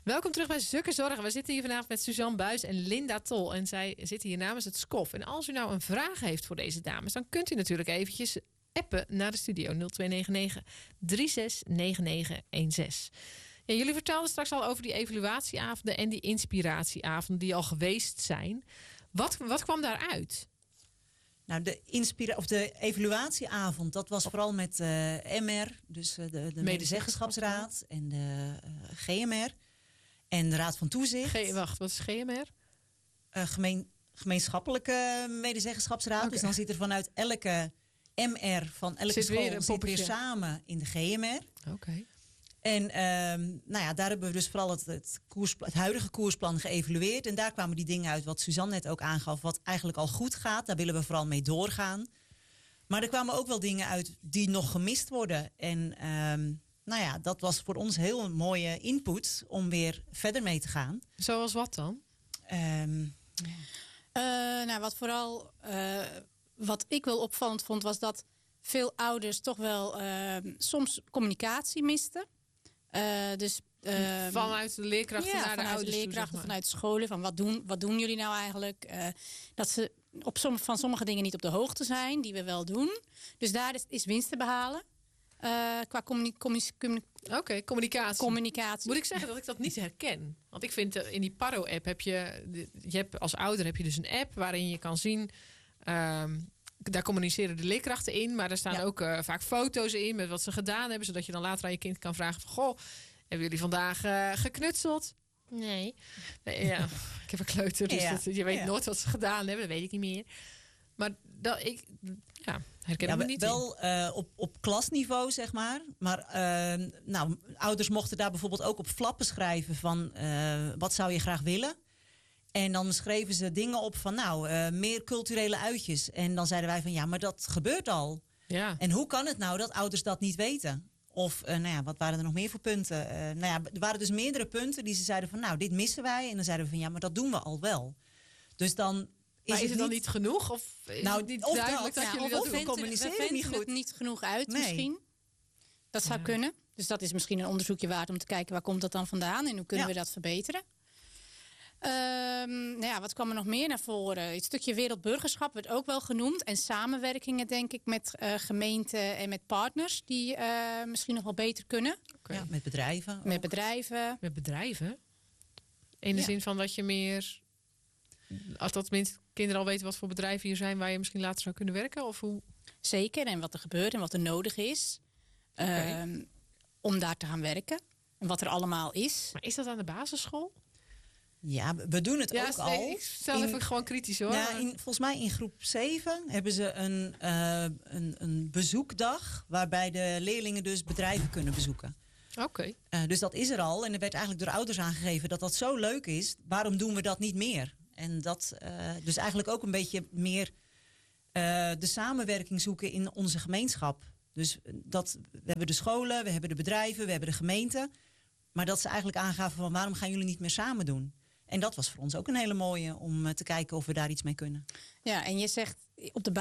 Welkom terug bij Zukke Zorgen. We zitten hier vanavond met Suzanne Buijs en Linda Tol. En zij zitten hier namens het SCOF. En als u nou een vraag heeft voor deze dames, dan kunt u natuurlijk eventjes appen naar de studio 0299 369916. Ja, jullie vertelden straks al over die evaluatieavonden en die inspiratieavonden die al geweest zijn. Wat kwam daaruit? Nou, de evaluatieavond, dat was vooral met MR, dus de Medezeggenschapsraad en de GMR en de Raad van Toezicht. Wat is GMR? Gemeenschappelijke Medezeggenschapsraad. Okay. Dus dan zit er vanuit elke MR van elke school zit weer samen in de GMR. Oké. En daar hebben we dus vooral het huidige koersplan geëvalueerd. En daar kwamen die dingen uit wat Suzanne net ook aangaf, wat eigenlijk al goed gaat. Daar willen we vooral mee doorgaan. Maar er kwamen ook wel dingen uit die nog gemist worden. En dat was voor ons heel een mooie input om weer verder mee te gaan. Zoals wat dan? Wat ik wel opvallend vond, was dat veel ouders toch wel soms communicatie misten. Vanuit de leerkrachten naar de ouders. De leerkrachten, vanuit scholen. Van wat doen jullie nou eigenlijk? Dat ze van sommige dingen niet op de hoogte zijn, die we wel doen. Dus daar is winst te behalen. Qua communicatie. Moet ik zeggen dat ik dat niet herken? Want ik vind in die Paro-app heb je hebt als ouder heb je dus een app waarin je kan zien. Daar communiceren de leerkrachten in. Maar er staan ook vaak foto's in met wat ze gedaan hebben. Zodat je dan later aan je kind kan vragen van, goh, hebben jullie vandaag geknutseld? Nee. Ja, ik heb een kleuter, dus je weet nooit wat ze gedaan hebben. Dat weet ik niet meer. Maar herken ik me niet wel op klasniveau, zeg maar. Maar ouders mochten daar bijvoorbeeld ook op flappen schrijven van wat zou je graag willen? En dan schreven ze dingen op van meer culturele uitjes. En dan zeiden wij van maar dat gebeurt al. Ja. En hoe kan het nou dat ouders dat niet weten? Of wat waren er nog meer voor punten? Er waren dus meerdere punten die ze zeiden van dit missen wij. En dan zeiden we van maar dat doen we al wel. Dus dan is het dan niet genoeg? Of is het niet duidelijk dat jullie dat doen? Communiceren niet goed. Het niet genoeg uit misschien. Dat zou kunnen. Dus dat is misschien een onderzoekje waard om te kijken waar komt dat dan vandaan en hoe kunnen we dat verbeteren. Wat kwam er nog meer naar voren? Het stukje wereldburgerschap werd ook wel genoemd. En samenwerkingen, denk ik, met gemeenten en met partners die misschien nog wel beter kunnen. Okay. Ja, met bedrijven. Met bedrijven? In de zin van dat je meer, als dat tenminste kinderen al weten wat voor bedrijven hier zijn waar je misschien later zou kunnen werken? Of hoe? Zeker, en wat er gebeurt en wat er nodig is om daar te gaan werken. En wat er allemaal is. Maar is dat aan de basisschool? Ja, we doen het ook al. Ik stel even gewoon kritisch hoor. Ja, volgens mij in groep 7 hebben ze een bezoekdag waarbij de leerlingen dus bedrijven kunnen bezoeken. Oké. Dus dat is er al. En er werd eigenlijk door ouders aangegeven dat dat zo leuk is. Waarom doen we dat niet meer? En dat dus eigenlijk ook een beetje meer de samenwerking zoeken in onze gemeenschap. Dus we hebben de scholen, we hebben de bedrijven, we hebben de gemeente. Maar dat ze eigenlijk aangaven van waarom gaan jullie niet meer samen doen? En dat was voor ons ook een hele mooie om te kijken of we daar iets mee kunnen. Ja, en je zegt op de